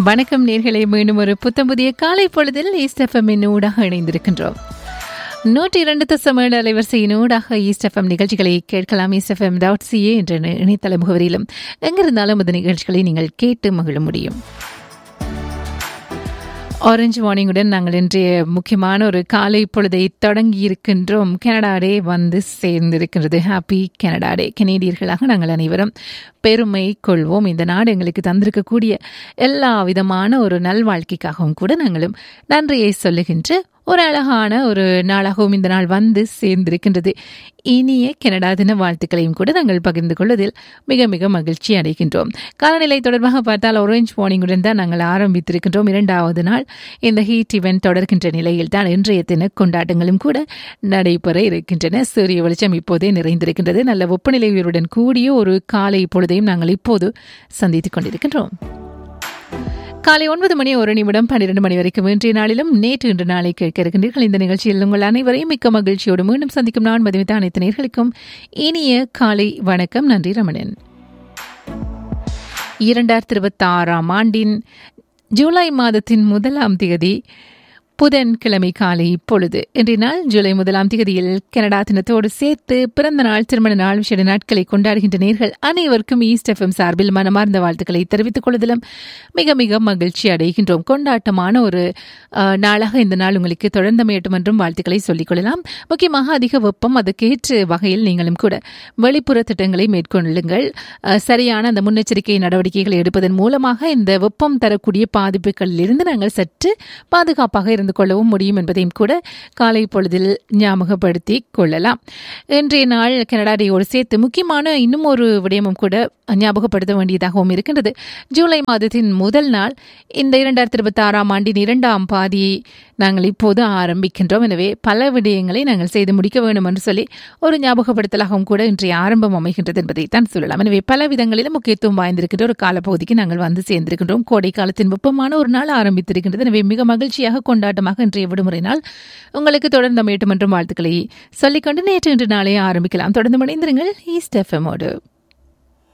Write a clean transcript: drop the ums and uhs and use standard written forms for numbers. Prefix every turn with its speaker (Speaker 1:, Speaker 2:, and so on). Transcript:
Speaker 1: வணக்கம் நேர்களே, மீண்டும் ஒரு புத்தம் புதிய காலை பொழுதில் ஈஸ்ட் எஃப்எம்மின் ஊடாக இணைந்திருக்கின்றோம். 102.7 அலைவரிசையின் ஊடாக ஈஸ்ட் எஃப்எம் நிகழ்ச்சிகளை கேட்கலாம். eastfm.ca என்ற இணையதள முகவரியிலும் எங்கிருந்தாலும் இந்த நிகழ்ச்சிகளை நீங்கள் கேட்டு மகிழ முடியும். ஆரஞ்சு வார்னிங்குடன் நாங்கள் இன்றைய முக்கியமான ஒரு காலை பொழுதை தொடங்கி இருக்கின்றோம். கனடா டே வந்து சேர்ந்திருக்கின்றது. ஹாப்பி கனடா டே. கனேடியர்களாக நாங்கள் அனைவரும் பெருமை கொள்வோம். இந்த நாடு எங்களுக்கு தந்திருக்கக்கூடிய எல்லா விதமான ஒரு நல்வாழ்க்கைக்காகவும் கூட நாங்களும் நன்றியை சொல்லுகின்ற ஒரு அழகான ஒரு நாளாகவும் இந்த நாள் வந்து சேர்ந்திருக்கின்றது. இனிய கனடா தின வாழ்த்துக்களையும் கூட நாங்கள் பகிர்ந்து கொள்வதில் மிக மிக மகிழ்ச்சி அடைகின்றோம். காலநிலை தொடர்பாக பார்த்தால் ஆரஞ்ச் வார்னிங்குடன் தான் நாங்கள் ஆரம்பித்திருக்கின்றோம். 2வது நாள் இந்த ஹீட் இவெண்ட் தொடர்கின்ற நிலையில் தான் இன்றைய தின கொண்டாட்டங்களும் கூட நடைபெற இருக்கின்றன. சூரிய வெளிச்சம் இப்போதே நிறைந்திருக்கின்றது. நல்ல வெப்பநிலை உயர்வுடன் கூடிய ஒரு காலை பொழுதையும் நாங்கள் இப்போது சந்தித்துக் கொண்டிருக்கின்றோம். காலை 9 மணி 1 நிமிடம் 12 மணி வரைக்கும் இன்றைய நாளிலும் நேற்று இன்று நாளை கேட்க இருக்கின்றீர்கள். இந்த நிகழ்ச்சியில் உங்கள் அனைவரையும் மிக்க மகிழ்ச்சியோடு மீண்டும் சந்திக்கும் நான் மதுமிதா. அனைத்து நேயர்களுக்கும் இனிய காலை வணக்கம். நன்றி ரமணன். 2026 ஆண்டின் ஜூலை மாதத்தின் 1ஆம் தேதி புதன்கிழமை காலை இப்பொழுது இன்றைய நாள் ஜூலை 1ஆம் தேதியில் கனடா தினத்தோடு சேர்த்து பிறந்த நாள், திருமண நாள், விசேட நாட்களை கொண்டாடுகின்ற நேர்கள் அனைவருக்கும் ஈஸ்ட் எஃப்எம் சார்பில் மனமார்ந்த வாழ்த்துக்களை தெரிவித்துக் கொள்வதிலும் மிக மிக மகிழ்ச்சி அடைகின்றோம். கொண்டாட்டமான ஒரு நாளாக இந்த நாள் உங்களுக்கு தொடர்ந்தமையட்டும் என்றும் வாழ்த்துக்களை சொல்லிக் கொள்ளலாம். முக்கியமாக அதிக வெப்பம், அதுக்கேற்ற வகையில் நீங்களும் கூட வெளிப்புற திட்டங்களை மேற்கொள்ளுங்கள். சரியான அந்த முன்னெச்சரிக்கை நடவடிக்கைகளை எடுப்பதன் மூலமாக இந்த வெப்பம் தரக்கூடிய பாதிப்புகளில் இருந்து நாங்கள் சற்று பாதுகாப்பாக இருந்து கொள்ளவும் முடியும் என்பதையும் கூட காலை பொழுதில் ஞாபகப்படுத்தி கொள்ளலாம். இன்றைய நாள் கனடா டேயோடு சேர்த்து முக்கியமான இன்னும் ஒரு விடயமும் கூட ஞாபகப்படுத்த வேண்டியதாகவும் இருக்கின்றது. ஜூலை மாதத்தின் முதல் நாள் இந்த 2026 ஆண்டின் 2ஆம் பாதியை நாங்கள் இப்போது ஆரம்பிக்கின்றோம். எனவே பல விடயங்களை நாங்கள் செய்து முடிக்க வேண்டும் என்று சொல்லி ஒரு ஞாபகப்படுத்தலாகவும் கூட இன்றைய ஆரம்பம் அமைகின்றது என்பதை தான் சொல்லலாம். எனவே பல விதங்களிலும் முக்கியத்துவம் வாய்ந்திருக்கின்ற ஒரு காலப்பகுதிக்கு நாங்கள் வந்து சேர்ந்திருக்கின்றோம். கோடை காலத்தின் வெப்பமான ஒரு நாள் ஆரம்பித்திருக்கின்றது. எனவே மிக மகிழ்ச்சியாக கொண்டாட்டமாக இன்றைய விடுமுறை நாள் உங்களுக்கு தொடர்ந்து அமையட்டும் என்றும் வாழ்த்துக்களை சொல்லிக்கொண்டு நேற்று இன்று நாளே ஆரம்பிக்கலாம். தொடர்ந்து இணைந்திருங்கள் ஈஸ்ட் எஃப்எம்மோடு.